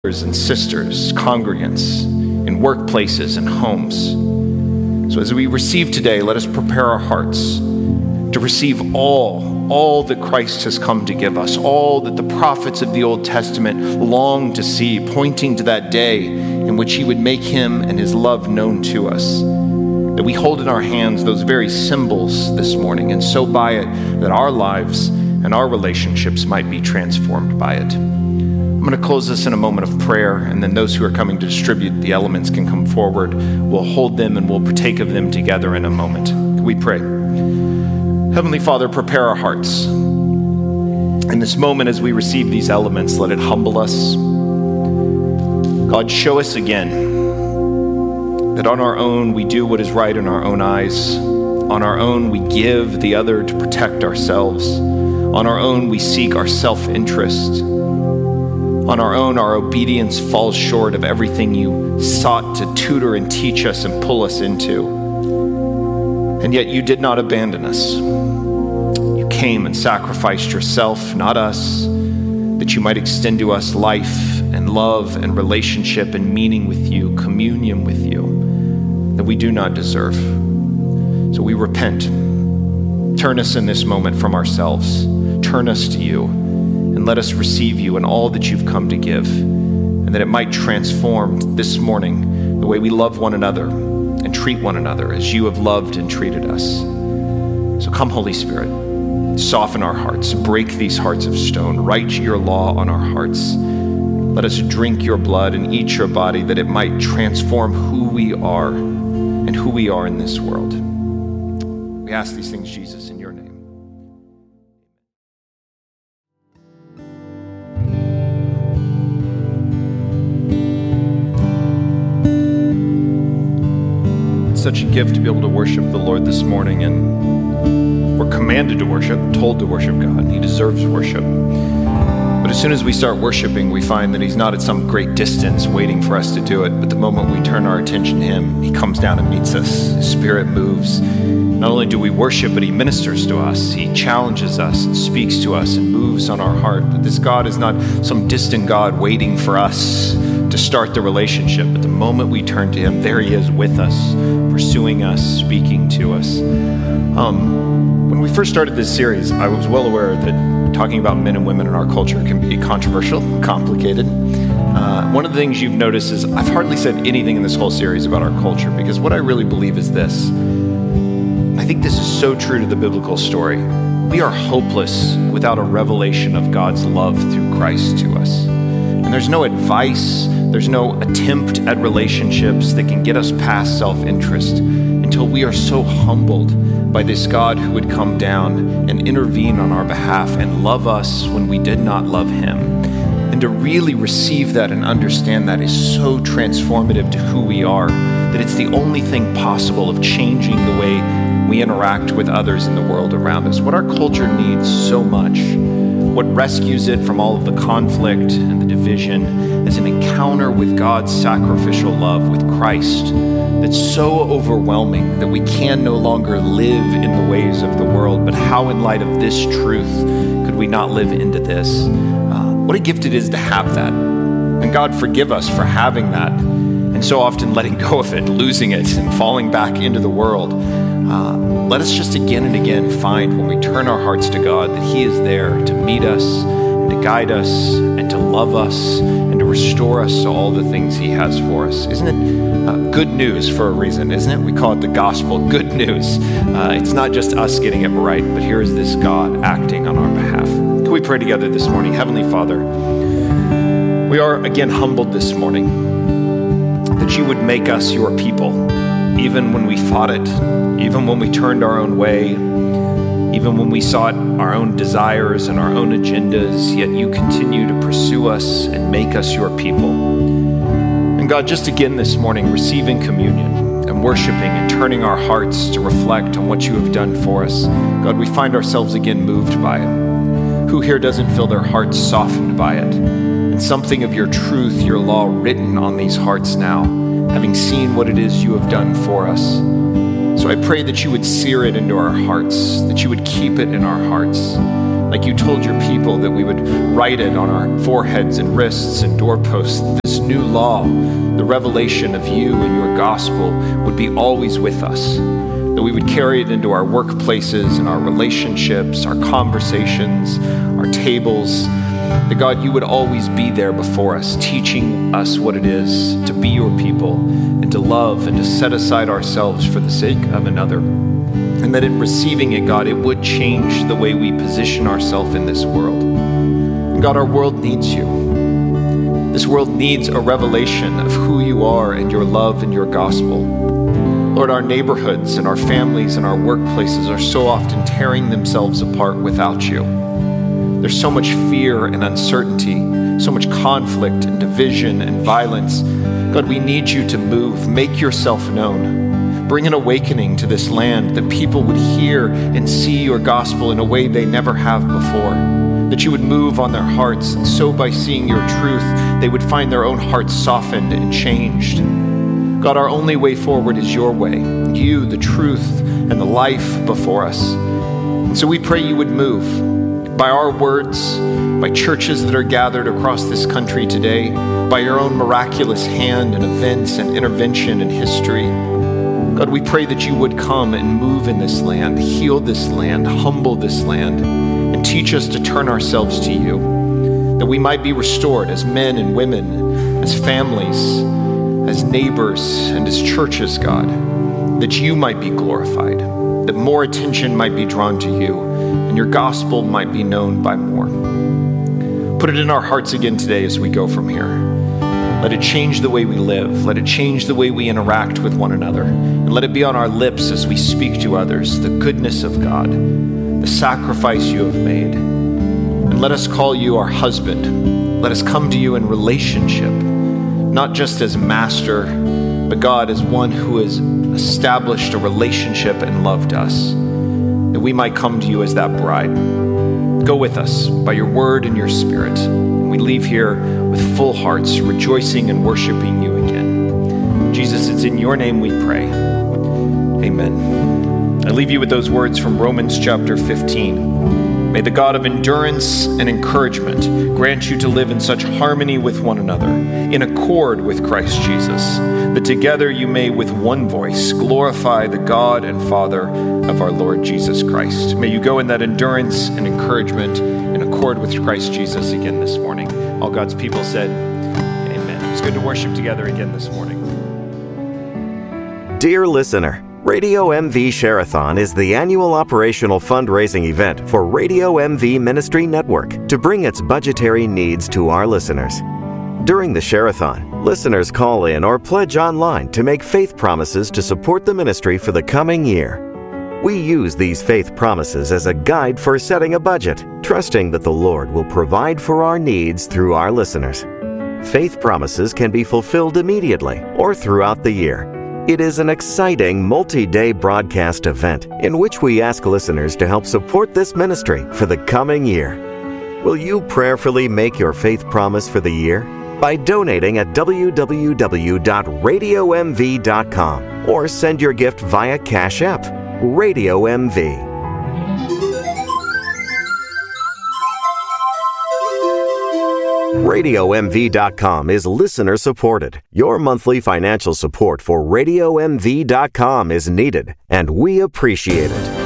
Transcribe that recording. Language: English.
and sisters, congregants, in workplaces and homes. So as we receive today, let us prepare our hearts to receive all that Christ has come to give us, all that the prophets of the Old Testament long to see, pointing to that day in which he would make him and his love known to us. That we hold in our hands those very symbols this morning, and so by it, that our lives and our relationships might be transformed by it. I'm going to close this in a moment of prayer, and then those who are coming to distribute the elements can come forward. We'll hold them and we'll partake of them together in a moment. Can we pray? Heavenly Father, prepare our hearts. In this moment, as we receive these elements, let it humble us. God, show us again that on our own we do what is right in our own eyes. On our own we give the other to protect ourselves. On our own we seek our self-interest. On our own, our obedience falls short of everything you sought to tutor and teach us and pull us into. And yet you did not abandon us. You came and sacrificed yourself, not us, that you might extend to us life and love and relationship and meaning with you, communion with you, that we do not deserve. So we repent. Turn us in this moment from ourselves. Turn us to you. And let us receive you in all that you've come to give, and that it might transform this morning the way we love one another and treat one another as you have loved and treated us. So come, Holy Spirit, soften our hearts, break these hearts of stone, write your law on our hearts. Let us drink your blood and eat your body, that it might transform who we are and who we are in this world. We ask these things, Jesus, in your name. Such a gift to be able to worship the Lord this morning, and we're commanded to worship, told to worship God, and he deserves worship. But as soon as we start worshiping, we find that he's not at some great distance waiting for us to do it, but the moment we turn our attention to him, he comes down and meets us. His Spirit moves. Not only do we worship, but he ministers to us. He challenges us and speaks to us and moves on our heart. That this God is not some distant God waiting for us to start the relationship, but the moment we turn to him, there he is with us, pursuing us, speaking to us. When we first started this series, I was well aware that talking about men and women in our culture can be controversial, complicated. One of the things you've noticed is I've hardly said anything in this whole series about our culture, because what I really believe is this. I think this is so true to the biblical story. We are hopeless without a revelation of God's love through Christ to us. And there's no advice, there's no attempt at relationships that can get us past self-interest until we are so humbled by this God who would come down and intervene on our behalf and love us when we did not love him. And to really receive that and understand that is so transformative to who we are, that it's the only thing possible of changing the way we interact with others in the world around us. What our culture needs so much, what rescues it from all of the conflict and the division, is an encounter with God's sacrificial love with Christ that's so overwhelming that we can no longer live in the ways of the world. But how, in light of this truth, could we not live into this? What a gift it is to have that. And God forgive us for having that, and so often letting go of it, losing it, and falling back into the world. Let us just again and again find, when we turn our hearts to God, that he is there to meet us, and to guide us, and to love us, and to restore us to all the things he has for us. Isn't it good news for a reason, isn't it? We call it the gospel, good news. It's not just us getting it right, but here is this God acting on our behalf. Can we pray together this morning? Heavenly Father, we are again humbled this morning that you would make us your people, even when we fought it, even when we turned our own way, even when we sought our own desires and our own agendas, yet you continue to pursue us and make us your people. And God, just again this morning, receiving communion and worshiping and turning our hearts to reflect on what you have done for us, God, we find ourselves again moved by it. Who here doesn't feel their hearts softened by it? And something of your truth, your law written on these hearts now, having seen what it is you have done for us. So I pray that you would sear it into our hearts, that you would keep it in our hearts, Like you told your people that we would write it on our foreheads and wrists and doorposts. This new law, the revelation of you and your gospel, would be always with us. That we would carry it into our workplaces and our relationships, our conversations, our tables. That God, you would always be there before us, teaching us what it is to be your people and to love and to set aside ourselves for the sake of another. And that in receiving it, God, it would change the way we position ourselves in this world. And God, our world needs you. This world needs a revelation of who you are and your love and your gospel. Lord, our neighborhoods and our families and our workplaces are so often tearing themselves apart without you. There's so much fear and uncertainty, so much conflict and division and violence. God, we need you to move. Make yourself known. Bring an awakening to this land that people would hear and see your gospel in a way they never have before. That you would move on their hearts, and so by seeing your truth, they would find their own hearts softened and changed. God, our only way forward is your way. You, the truth, and the life before us. And so we pray you would move. By our words, by churches that are gathered across this country today, by your own miraculous hand and events and intervention in history. God, we pray that you would come and move in this land, heal this land, humble this land, and teach us to turn ourselves to you, that we might be restored as men and women, as families, as neighbors, and as churches, God, that you might be glorified, that more attention might be drawn to you, and your gospel might be known by more. Put it in our hearts again today as we go from here. Let it change the way we live. Let it change the way we interact with one another. And let it be on our lips as we speak to others, the goodness of God, the sacrifice you have made. And let us call you our husband. Let us come to you in relationship, not just as master, but God as one who has established a relationship and loved us, that we might come to you as that bride. Go with us by your word and your spirit. And we leave here with full hearts, rejoicing and worshiping you again. Jesus, it's in your name we pray. Amen. I leave you with those words from Romans chapter 15. May the God of endurance and encouragement grant you to live in such harmony with one another, in accord with Christ Jesus, that together you may with one voice glorify the God and Father of our Lord Jesus Christ. May you go in that endurance and encouragement in accord with Christ Jesus again this morning. All God's people said, amen. It's good to worship together again this morning. Dear listener, Radio MV Share-a-thon is the annual operational fundraising event for Radio MV Ministry Network to bring its budgetary needs to our listeners. During the Share-a-thon, listeners call in or pledge online to make faith promises to support the ministry for the coming year. We use these faith promises as a guide for setting a budget, trusting that the Lord will provide for our needs through our listeners. Faith promises can be fulfilled immediately or throughout the year. It is an exciting multi-day broadcast event in which we ask listeners to help support this ministry for the coming year. Will you prayerfully make your faith promise for the year? By donating at www.radiomv.com or send your gift via Cash App, Radio MV. RadioMV.com is listener supported. Your monthly financial support for RadioMV.com is needed, and we appreciate it.